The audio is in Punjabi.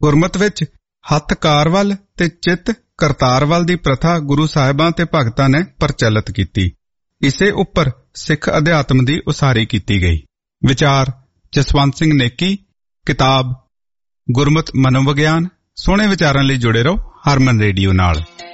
ਗੁਰਮਤ ਵਿੱਚ ਹੱਥ ਕਾਰ ਵੱਲ ਤੇ ਚਿੱਤ ਕਰਤਾਰ ਵੱਲ ਦੀ ਪ੍ਰਥਾ ਗੁਰੂ ਸਾਹਿਬਾਂ ਤੇ ਭਗਤਾਂ ਨੇ ਪ੍ਰਚਲਿਤ ਕੀਤੀ। ਇਸੇ ਉੱਪਰ ਸਿੱਖ ਅਧਿਆਤਮ ਦੀ ਉਸਾਰੀ ਕੀਤੀ ਗਈ। ਵਿਚਾਰ ਜਸਵੰਤ ਸਿੰਘ ਨੇਕੀ, ਕਿਤਾਬ ਗੁਰਮਤ ਮਨੋਵਿਗਿਆਨ। ਸੋਹਣੇ ਵਿਚਾਰਾਂ ਲਈ ਜੁੜੇ ਰਹੋ ਹਰਮਨ ਰੇਡੀਓ ਨਾਲ।